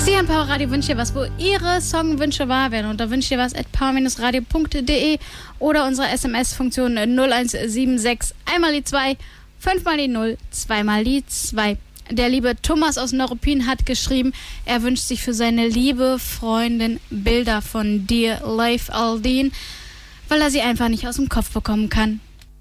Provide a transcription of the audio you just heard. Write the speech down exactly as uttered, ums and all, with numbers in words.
Sie haben Power Radio Wünsche was, wo Ihre Songwünsche wahr werden. Unter wünsche was at power radio punkt de oder unsere S M S-Funktion null eins sieben sechs, einmal die zwei, fünfmal die null, zweimal die zwei. Der liebe Thomas aus Neuruppin hat geschrieben, er wünscht sich für seine liebe Freundin Bilder von dir, Leif Aldin, weil er sie einfach nicht aus dem Kopf bekommen kann.